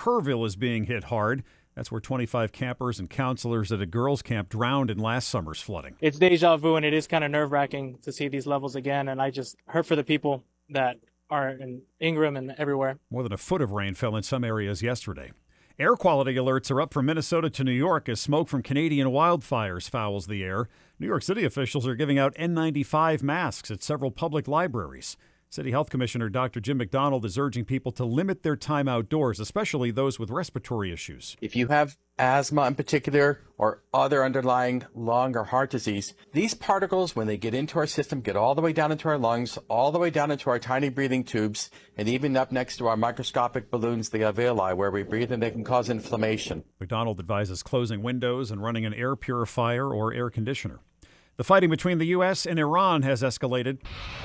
Kerrville is being hit hard. That's where 25 campers and counselors at a girls' camp drowned in last summer's flooding. It's deja vu, and it is kind of nerve-wracking to see these levels again, and I just hurt for the people that are in Ingram and everywhere. More than a foot of rain fell in some areas yesterday. Air quality alerts are up from Minnesota to New York as smoke from Canadian wildfires fouls the air. New York City officials are giving out N95 masks at several public libraries. City Health Commissioner Dr. Jim McDonald is urging people to limit their time outdoors, especially those with respiratory issues. If you have asthma in particular or other underlying lung or heart disease, these particles, when they get into our system, get all the way down into our lungs, all the way down into our tiny breathing tubes, and even up next to our microscopic balloons, the alveoli, where we breathe, and they can cause inflammation. McDonald advises closing windows and running an air purifier or air conditioner. The fighting between the U.S. and Iran has escalated.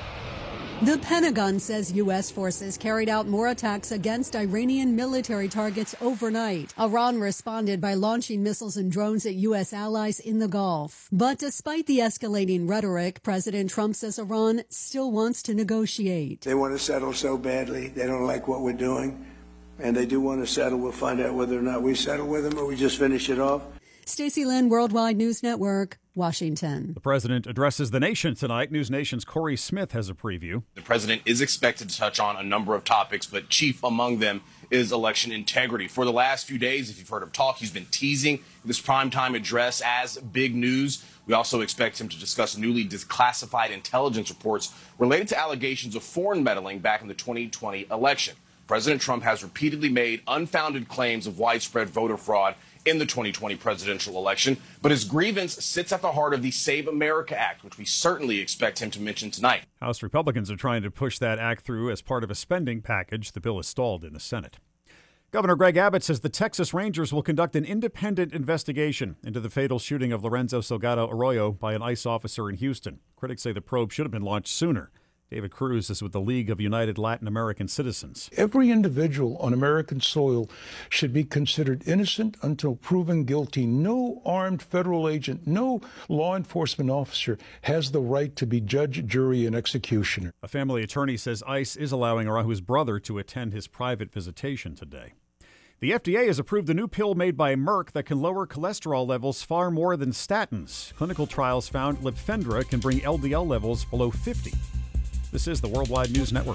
The Pentagon says U.S. forces carried out more attacks against Iranian military targets overnight. Iran responded by launching missiles and drones at U.S. allies in the Gulf. But despite the escalating rhetoric, President Trump says Iran still wants to negotiate. They want to settle so badly. They don't like what we're doing. And they do want to settle. We'll find out whether or not we settle with them or we just finish it off. Stacey Lynn, Worldwide News Network, Washington. The president addresses the nation tonight. News Nation's Corey Smith has a preview. The president is expected to touch on a number of topics, but chief among them is election integrity. For the last few days, if you've heard him talk, he's been teasing this primetime address as big news. We also expect him to discuss newly declassified intelligence reports related to allegations of foreign meddling back in the 2020 election. President Trump has repeatedly made unfounded claims of widespread voter fraud in the 2020 presidential election, but his grievance sits at the heart of the Save America Act, which we certainly expect him to mention tonight. House Republicans are trying to push that act through as part of a spending package. The bill is stalled in the Senate. Governor Greg Abbott says the Texas Rangers will conduct an independent investigation into the fatal shooting of Lorenzo Salgado Arroyo by an ICE officer in Houston. Critics say the probe should have been launched sooner. David Cruz is with the League of United Latin American Citizens. Every individual on American soil should be considered innocent until proven guilty. No armed federal agent, no law enforcement officer has the right to be judge, jury, and executioner. A family attorney says ICE is allowing Araujo's brother to attend his private visitation today. The FDA has approved a new pill made by Merck that can lower cholesterol levels far more than statins. Clinical trials found Lipfendra can bring LDL levels below 50. This is the Worldwide News Network.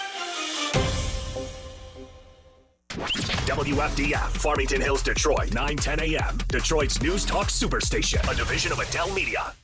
WFDF, Farmington Hills, Detroit, 9:10 a.m. Detroit's News Talk Superstation, a division of Adele Media.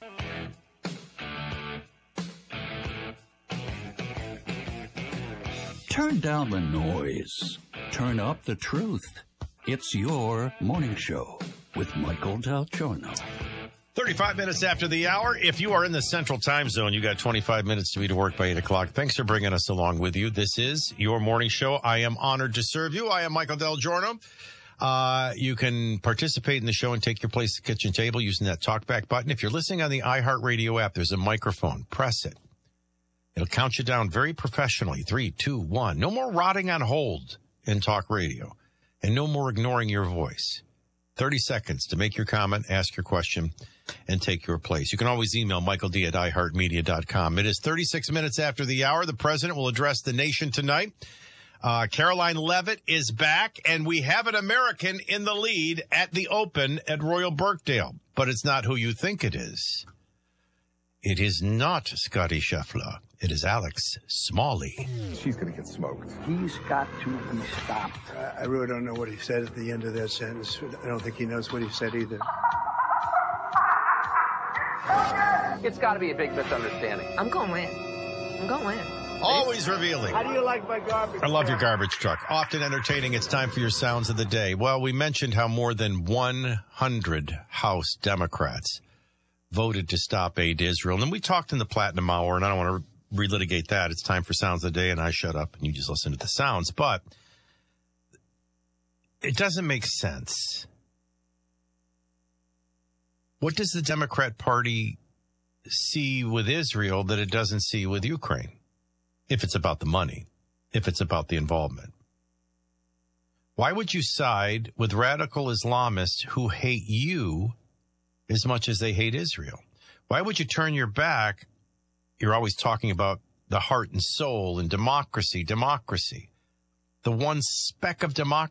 Turn down the noise. Turn up the truth. It's your morning show with Michael Del Giorno. 35 minutes after the hour. If you are in the Central Time Zone, you got 25 minutes to be to work by 8 o'clock. Thanks for bringing us along with you. This is your morning show. I am honored to serve you. I am Michael Del Giorno. You can participate in the show and take your place at the kitchen table using that talkback button. If you're listening on the iHeartRadio app, there's a microphone. Press it. It'll count you down very professionally. 3, 2, 1. No more rotting on hold in talk radio, and no more ignoring your voice. 30 seconds to make your comment, ask your question, and take your place. You can always email michaeld@iheartmedia.com. It is 36 minutes after the hour. The president will address the nation tonight. Caroline Leavitt is back, and we have an American in the lead at the Open at Royal Birkdale. But it's not who you think it is. It is not Scottie Scheffler. It is Alex Smalley. She's going to get smoked. He's got to be stopped. I really don't know what he said at the end of that sentence. I don't think he knows what he said either. It's got to be a big misunderstanding. I'm going to win. I'm going to win. Always revealing. How do you like my garbage truck? I love your garbage truck. Often entertaining. It's time for your sounds of the day. Well, we mentioned how more than 100 House Democrats voted to stop aid to Israel. And we talked in the Platinum Hour, and I don't want to relitigate that. It's time for sounds of the day, and I shut up, and you just listen to the sounds. But it doesn't make sense. What does the Democrat Party see with Israel that it doesn't see with Ukraine? If it's about the money, if it's about the involvement. Why would you side with radical Islamists who hate you as much as they hate Israel? Why would you turn your back? You're always talking about the heart and soul and democracy. The one speck of democracy